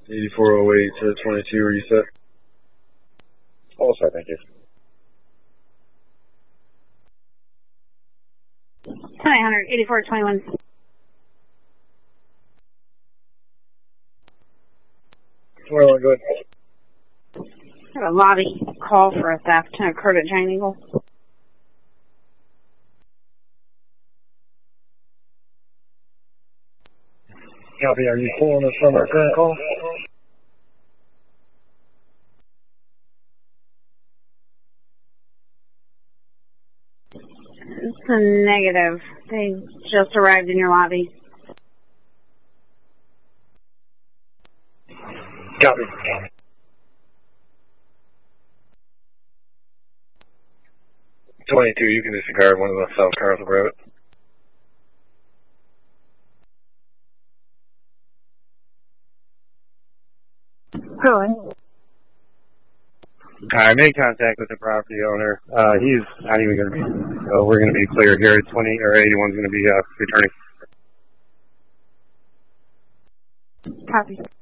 8408 to 22 reset. All set, thank you. 2900, 8421. Well, go ahead. I have a lobby call for a theft occurred at Giant Eagle. Copy, are you pulling us from our current call? It's a negative. They just arrived in your lobby. Copy. You can disregard one of the South cars will grab it. Really? I made contact with the property owner. He's not even going to be, so we're going to be clear here. 20 or 81's going to be returning. Copy.